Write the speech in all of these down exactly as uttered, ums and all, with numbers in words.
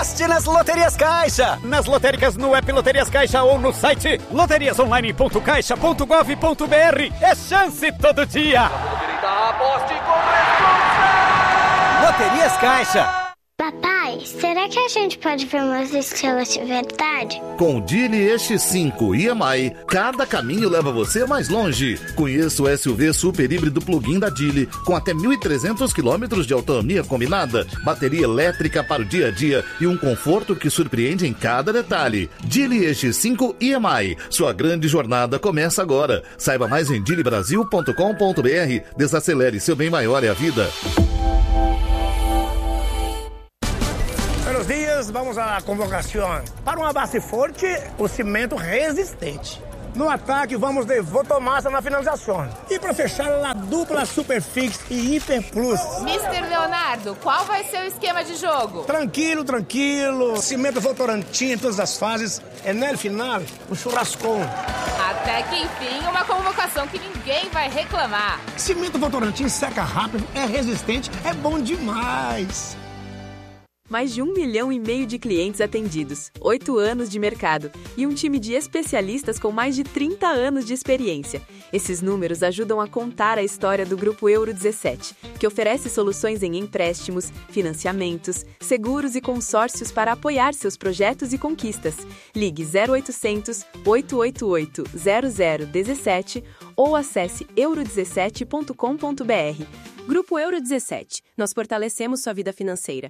Aposte nas Loterias Caixa. Nas lotéricas no app Loterias Caixa ou no site loterias online ponto caixa ponto gov ponto br. É chance todo dia. Aposte com Loterias Caixa. Papai, será que a gente pode ver umas estrelas de verdade? Com o Geely E X cinco e M I, cada caminho leva você mais longe. Conheça o S U V super híbrido plug-in da Geely, com até mil e trezentos quilômetros de autonomia combinada, bateria elétrica para o dia a dia e um conforto que surpreende em cada detalhe. Geely E X cinco e M I, sua grande jornada começa agora. Saiba mais em geely brasil ponto com ponto br. Desacelere, seu bem maior é a vida. Buenos dias, vamos à convocação. Para uma base forte, o cimento resistente. No ataque, vamos de Votomassa na finalização. E para fechar, a dupla Superfix e Hiper Plus. mister Leonardo, qual vai ser o esquema de jogo? Tranquilo, tranquilo. Cimento Votorantim em todas as fases. É no final, um churrascão. Até que enfim, uma convocação que ninguém vai reclamar. Cimento Votorantim seca rápido, é resistente, é bom demais. Mais de um milhão e meio de clientes atendidos, oito anos de mercado e um time de especialistas com mais de trinta anos de experiência. Esses números ajudam a contar a história do Grupo Euro dezessete, que oferece soluções em empréstimos, financiamentos, seguros e consórcios para apoiar seus projetos e conquistas. Ligue zero oitocentos, oito oito oito, zero zero um sete ou acesse euro dezessete ponto com ponto br. Grupo Euro dezessete. Nós fortalecemos sua vida financeira.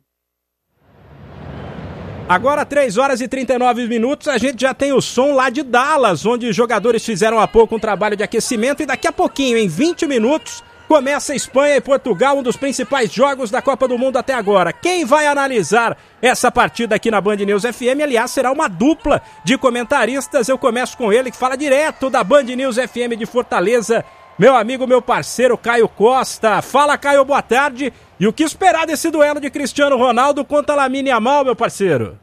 Agora, três horas e trinta e nove minutos, a gente já tem o som lá de Dallas, onde os jogadores fizeram há pouco um trabalho de aquecimento e daqui a pouquinho, em vinte minutos, começa Espanha e Portugal, um dos principais jogos da Copa do Mundo até agora. Quem vai analisar essa partida aqui na Band News F M, aliás, será uma dupla de comentaristas. Eu começo com ele, que fala direto da Band News F M de Fortaleza, meu amigo, meu parceiro, Caio Costa. Fala, Caio, boa tarde. E o que esperar desse duelo de Cristiano Ronaldo contra Lamine Yamal, meu parceiro?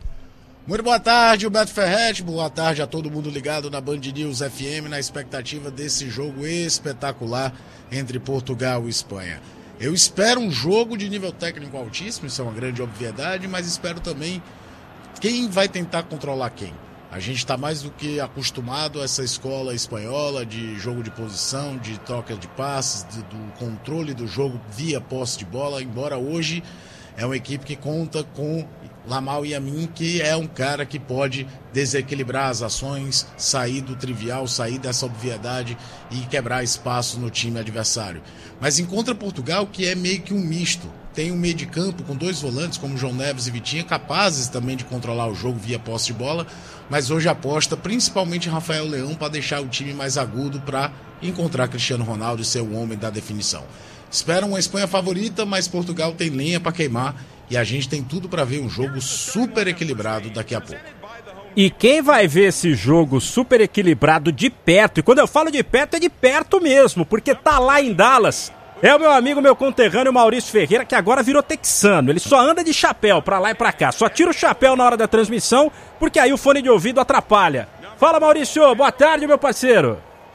Muito boa tarde, Beto Ferretti. Boa tarde a todo mundo ligado na Band News F M, na expectativa desse jogo espetacular entre Portugal e Espanha. Eu espero um jogo de nível técnico altíssimo, isso é uma grande obviedade, mas espero também quem vai tentar controlar quem. A gente está mais do que acostumado a essa escola espanhola de jogo de posição, de troca de passes, de, do controle do jogo via posse de bola, embora hoje é uma equipe que conta com Lamine Yamal, que é um cara que pode desequilibrar as ações, sair do trivial, sair dessa obviedade e quebrar espaço no time adversário. Mas encontra Portugal, que é meio que um misto. Tem um meio de campo com dois volantes, como João Neves e Vitinha, capazes também de controlar o jogo via posse de bola, mas hoje aposta principalmente em Rafael Leão para deixar o time mais agudo para encontrar Cristiano Ronaldo e ser o homem da definição. Espero uma Espanha favorita, mas Portugal tem lenha para queimar e a gente tem tudo para ver um jogo super equilibrado daqui a pouco. E quem vai ver esse jogo super equilibrado de perto, e quando eu falo de perto é de perto mesmo, porque tá lá em Dallas, é o meu amigo, meu conterrâneo Maurício Ferreira, que agora virou texano. Ele só anda de chapéu pra lá e pra cá, só tira o chapéu na hora da transmissão, porque aí o fone de ouvido atrapalha. Fala, Maurício, boa tarde, meu parceiro.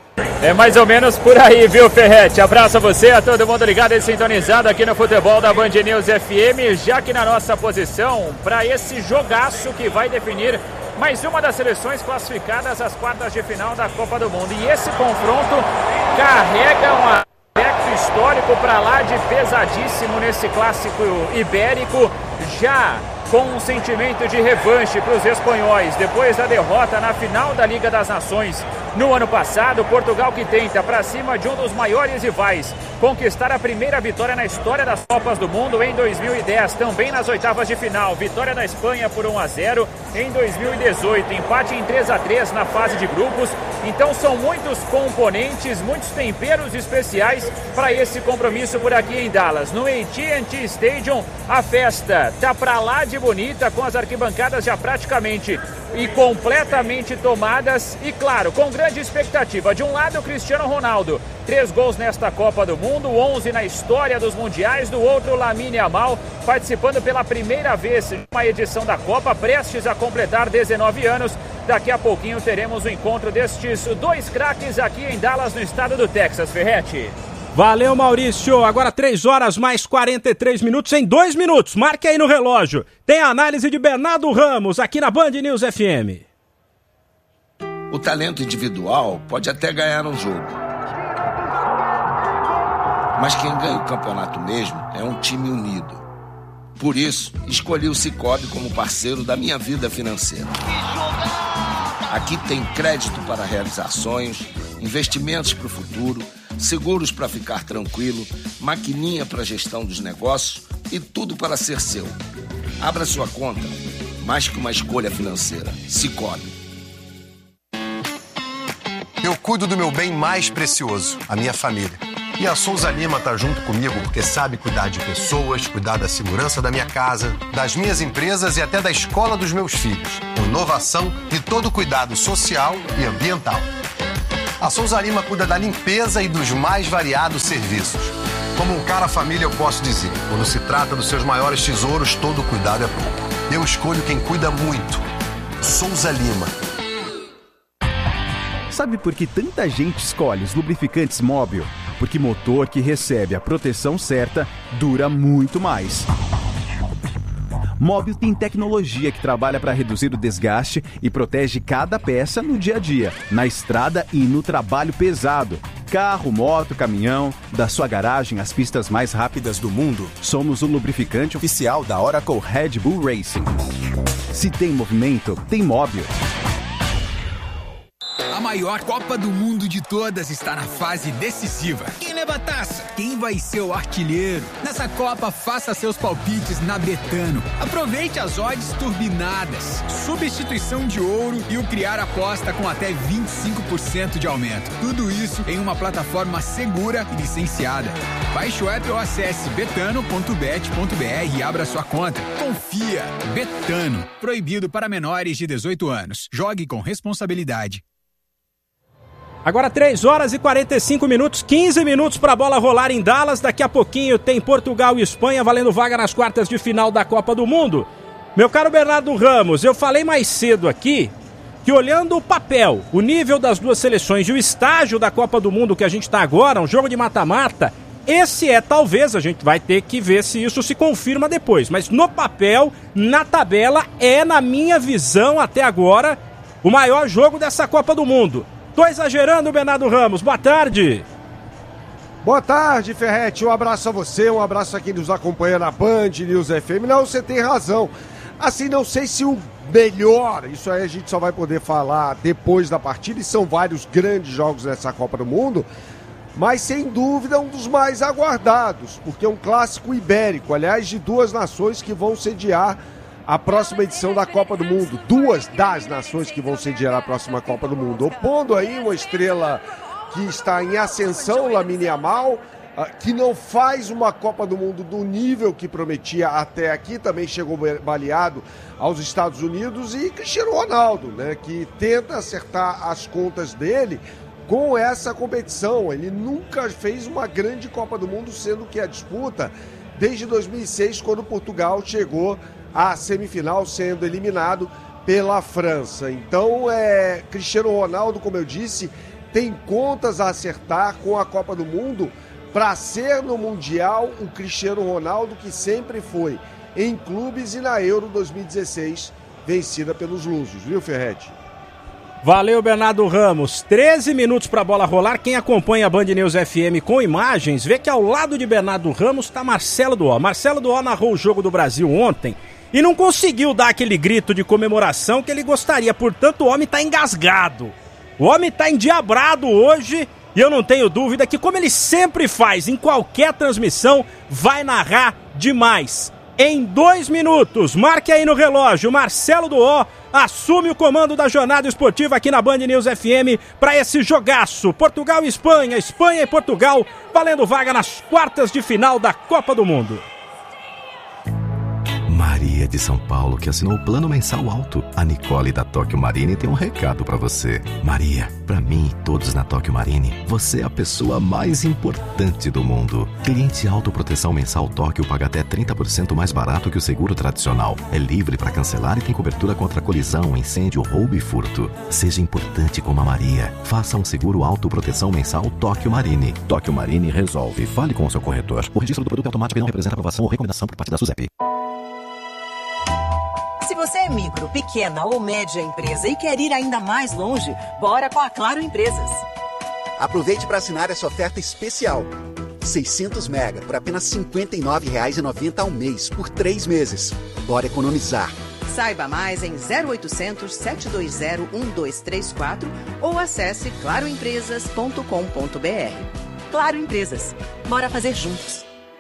É mais ou menos por aí, viu, Ferretti? Abraço a você, a todo mundo ligado e sintonizado aqui no futebol da Band News F M, já que na nossa posição para esse jogaço que vai definir mais uma das seleções classificadas às quartas de final da Copa do Mundo. E esse confronto carrega um aspecto histórico para lá de pesadíssimo nesse clássico ibérico, já com um sentimento de revanche para os espanhóis, depois da derrota na final da Liga das Nações no ano passado. Portugal, que tenta, para cima de um dos maiores rivais, conquistar a primeira vitória na história das Copas do Mundo em dois mil e dez, também nas oitavas de final, vitória da Espanha por um a zero em dois mil e dezoito, empate em três a três na fase de grupos. Então são muitos componentes, muitos temperos especiais para esse compromisso por aqui em Dallas. No A T and T Stadium, a festa tá para lá de bonita, com as arquibancadas já praticamente e completamente tomadas e, claro, com grande expectativa. De um lado, o Cristiano Ronaldo, três gols nesta Copa do Mundo, onze na história dos mundiais. Do outro, Lamine Yamal, participando pela primeira vez em uma edição da Copa, prestes a completar dezenove anos. Daqui a pouquinho teremos o encontro destes dois craques aqui em Dallas, no estado do Texas, Ferretti. Valeu, Maurício. Agora três horas mais quarenta e três minutos. Em dois minutos, marque aí no relógio. Tem a análise de Bernardo Ramos aqui na Band News F M. O talento individual pode até ganhar um jogo. Mas quem ganha o campeonato mesmo é um time unido. Por isso, escolhi o Sicoob como parceiro da minha vida financeira. Aqui tem crédito para realizar sonhos, investimentos para o futuro, seguros para ficar tranquilo, maquininha para gestão dos negócios e tudo para ser seu. Abra sua conta, mais que uma escolha financeira. Sicoob. Eu cuido do meu bem mais precioso, a minha família. E a Souza Lima tá junto comigo porque sabe cuidar de pessoas, cuidar da segurança da minha casa, das minhas empresas e até da escola dos meus filhos. Inovação e todo cuidado social e ambiental. A Souza Lima cuida da limpeza e dos mais variados serviços. Como um cara família eu posso dizer, quando se trata dos seus maiores tesouros, todo cuidado é pouco. Eu escolho quem cuida muito. Souza Lima. Sabe por que tanta gente escolhe os lubrificantes Móbil? Porque motor que recebe a proteção certa dura muito mais. Móbil tem tecnologia que trabalha para reduzir o desgaste e protege cada peça no dia a dia, na estrada e no trabalho pesado. Carro, moto, caminhão, da sua garagem às pistas mais rápidas do mundo, somos o lubrificante oficial da Oracle Red Bull Racing. Se tem movimento, tem Móbil. A maior Copa do Mundo de todas está na fase decisiva. Quem leva a taça? Quem vai ser o artilheiro? Nessa Copa, faça seus palpites na Betano. Aproveite as odds turbinadas, substituição de ouro e o criar aposta com até vinte e cinco por cento de aumento. Tudo isso em uma plataforma segura e licenciada. Baixe o app ou acesse betano ponto bet ponto br e abra sua conta. Confia. Betano. Proibido para menores de dezoito anos. Jogue com responsabilidade. Agora três horas e quarenta e cinco minutos, quinze minutos para a bola rolar em Dallas. Daqui a pouquinho tem Portugal e Espanha valendo vaga nas quartas de final da Copa do Mundo. Meu caro Bernardo Ramos, eu falei mais cedo aqui que olhando o papel, o nível das duas seleções e o estágio da Copa do Mundo que a gente está agora, um jogo de mata-mata, esse é talvez, a gente vai ter que ver se isso se confirma depois, mas no papel, na tabela, é na minha visão até agora o maior jogo dessa Copa do Mundo. Tô exagerando, Bernardo Ramos. Boa tarde. Boa tarde, Ferretti. Um abraço a você, um abraço a quem nos acompanha na Band News F M. Não, você tem razão. Assim, não sei se o melhor, isso aí a gente só vai poder falar depois da partida, e são vários grandes jogos nessa Copa do Mundo, mas sem dúvida um dos mais aguardados, porque é um clássico ibérico, aliás, de duas nações que vão sediar a próxima edição da Copa do Mundo. Duas das nações que vão sediar a próxima Copa do Mundo. Opondo aí uma estrela que está em ascensão, Lamine Yamal, que não faz uma Copa do Mundo do nível que prometia até aqui, também chegou baleado aos Estados Unidos, e Cristiano Ronaldo, né, que tenta acertar as contas dele com essa competição. Ele nunca fez uma grande Copa do Mundo, sendo que a disputa desde dois mil e seis, quando Portugal chegou à semifinal, sendo eliminado pela França. Então, é, Cristiano Ronaldo, como eu disse, tem contas a acertar com a Copa do Mundo para ser no Mundial o Cristiano Ronaldo que sempre foi em clubes e na Euro dois mil e dezesseis, vencida pelos lusos, viu, Ferretti? Valeu, Bernardo Ramos. treze minutos para a bola rolar. Quem acompanha a Band News F M com imagens, vê que ao lado de Bernardo Ramos está Marcelo Duó. Marcelo Duó narrou o jogo do Brasil ontem e não conseguiu dar aquele grito de comemoração que ele gostaria. Portanto, o homem está engasgado. O homem está endiabrado hoje e eu não tenho dúvida que, como ele sempre faz em qualquer transmissão, vai narrar demais. Em dois minutos, marque aí no relógio, Marcelo Duó assume o comando da jornada esportiva aqui na Band News F M para esse jogaço. Portugal e Espanha, Espanha e Portugal, valendo vaga nas quartas de final da Copa do Mundo. Maria de São Paulo, que assinou o plano mensal alto. A Nicole da Tóquio Marine tem um recado pra você. Maria, pra mim e todos na Tóquio Marine, você é a pessoa mais importante do mundo. Cliente autoproteção mensal Tóquio paga até trinta por cento mais barato que o seguro tradicional. É livre para cancelar e tem cobertura contra colisão, incêndio, roubo e furto. Seja importante como a Maria. Faça um seguro autoproteção mensal Tóquio Marine. Tóquio Marine resolve. Fale com o seu corretor. O registro do produto automático não representa aprovação ou recomendação por parte da SUSEP. Se você é micro, pequena ou média empresa e quer ir ainda mais longe, bora com a Claro Empresas. Aproveite para assinar essa oferta especial. seiscentos mega por apenas cinquenta e nove reais e noventa centavos ao mês, por três meses. Bora economizar. Saiba mais em zero oitocentos, sete dois zero, um dois três quatro ou acesse claro empresas ponto com ponto b r. Claro Empresas. Bora fazer juntos.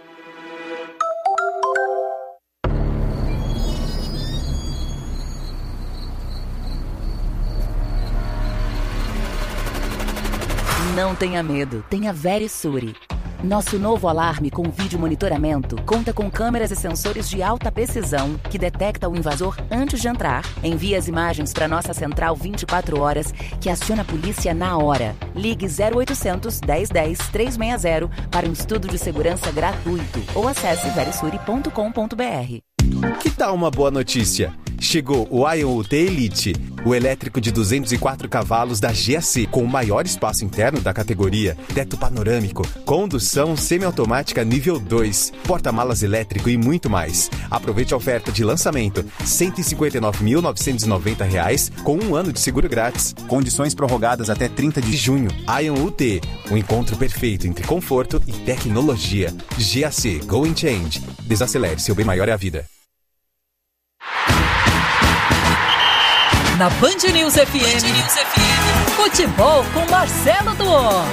Não tenha medo, tenha Verisure. Nosso novo alarme com vídeo monitoramento conta com câmeras e sensores de alta precisão que detecta o invasor antes de entrar. Envia as imagens para nossa central vinte e quatro horas, que aciona a polícia na hora. Ligue zero oitocentos, dez dez, trezentos e sessenta para um estudo de segurança gratuito ou acesse verisure ponto com ponto b r. Que tal uma boa notícia? Chegou o Ion U T Elite, o elétrico de duzentos e quatro cavalos da G A C, com o maior espaço interno da categoria, teto panorâmico, condução semiautomática nível dois, porta-malas elétrico e muito mais. Aproveite a oferta de lançamento, cento e cinquenta e nove mil novecentos e noventa reais, com um ano de seguro grátis. Condições prorrogadas até trinta de junho. Ion U T, o encontro perfeito entre conforto e tecnologia. G A C, Go and Change. Desacelere, seu bem maior é a vida. Na Band News F M, Band News F M. Futebol com Marcelo Duó.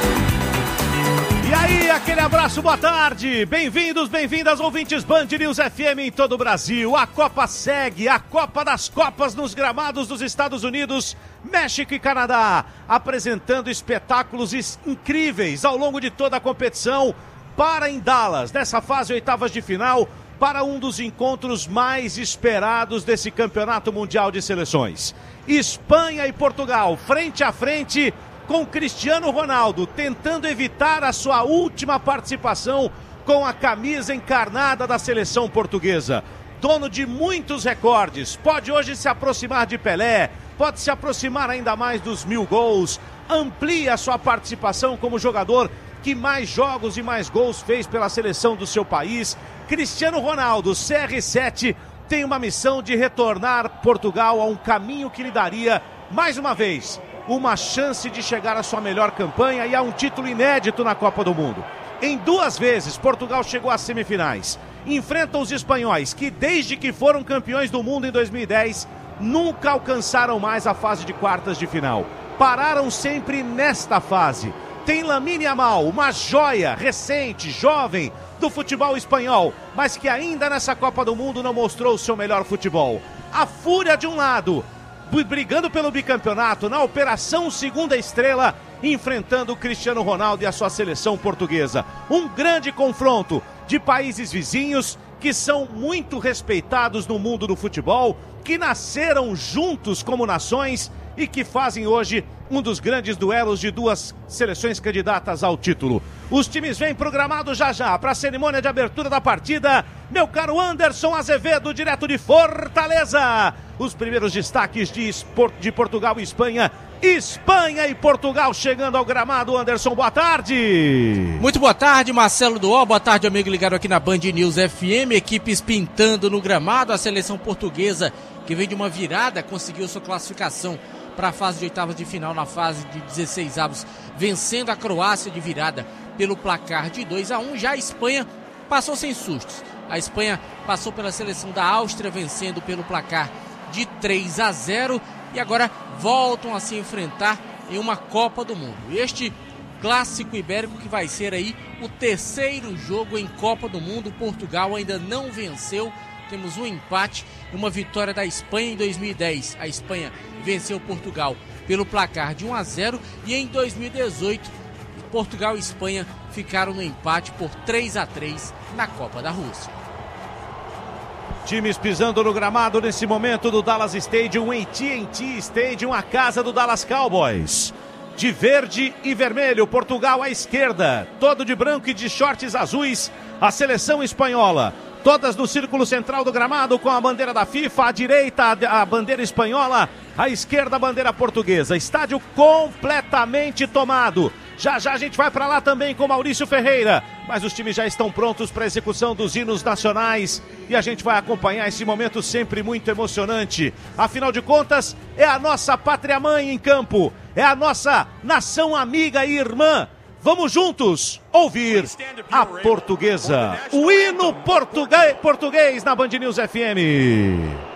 E aí, aquele abraço, boa tarde. Bem-vindos, bem-vindas, ouvintes Band News F M em todo o Brasil. A Copa segue, a Copa das Copas nos gramados dos Estados Unidos, México e Canadá, apresentando espetáculos incríveis ao longo de toda a competição. Para em Dallas, nessa fase oitavas de final, para um dos encontros mais esperados desse Campeonato Mundial de Seleções. Espanha e Portugal, frente a frente, com Cristiano Ronaldo tentando evitar a sua última participação com a camisa encarnada da seleção portuguesa. Dono de muitos recordes, pode hoje se aproximar de Pelé, pode se aproximar ainda mais dos mil gols, amplia a sua participação como jogador que mais jogos e mais gols fez pela seleção do seu país. Cristiano Ronaldo, C R sete, tem uma missão de retornar Portugal a um caminho que lhe daria, mais uma vez, uma chance de chegar à sua melhor campanha e a um título inédito na Copa do Mundo. Em duas vezes, Portugal chegou às semifinais. Enfrenta os espanhóis, que desde que foram campeões do mundo em dois mil e dez, nunca alcançaram mais a fase de quartas de final. Pararam sempre nesta fase. Tem Lamine Yamal, uma joia recente, jovem do futebol espanhol, mas que ainda nessa Copa do Mundo não mostrou o seu melhor futebol. A Fúria de um lado, brigando pelo bicampeonato na Operação Segunda Estrela, enfrentando o Cristiano Ronaldo e a sua seleção portuguesa. Um grande confronto de países vizinhos que são muito respeitados no mundo do futebol, que nasceram juntos como nações e que fazem hoje um dos grandes duelos de duas seleções candidatas ao título. Os times vêm programados já já para a cerimônia de abertura da partida. Meu caro Anderson Azevedo, direto de Fortaleza. Os primeiros destaques de, Esport... de Portugal e Espanha. Espanha e Portugal chegando ao gramado. Anderson, boa tarde. Muito boa tarde, Marcelo Duó. Boa tarde, amigo ligado aqui na Band News F M. Equipes pintando no gramado. A seleção portuguesa, que vem de uma virada, conseguiu sua classificação para a fase de oitavas de final, na fase de dezesseis avos, vencendo a Croácia de virada pelo placar de dois a um. Já a Espanha passou sem sustos. A Espanha passou pela seleção da Áustria, vencendo pelo placar de três a zero, e agora voltam a se enfrentar em uma Copa do Mundo. Este clássico ibérico que vai ser aí o terceiro jogo em Copa do Mundo. Portugal ainda não venceu. Temos um empate e uma vitória da Espanha em dois mil e dez. A Espanha venceu Portugal pelo placar de um a zero, e em dois mil e dezoito, Portugal e Espanha ficaram no empate por três a três na Copa da Rússia. Times pisando no gramado nesse momento do Dallas Stadium, em A T and T Stadium, a casa do Dallas Cowboys. De verde e vermelho, Portugal à esquerda, todo de branco e de shorts azuis, a seleção espanhola. Todas no círculo central do gramado com a bandeira da FIFA, à direita a bandeira espanhola, à esquerda a bandeira portuguesa. Estádio completamente tomado. Já já a gente vai para lá também com Maurício Ferreira, mas os times já estão prontos para a execução dos hinos nacionais e a gente vai acompanhar esse momento sempre muito emocionante. Afinal de contas, é a nossa pátria-mãe em campo, é a nossa nação amiga e irmã. Vamos juntos ouvir a portuguesa, o hino português, português na Band News F M.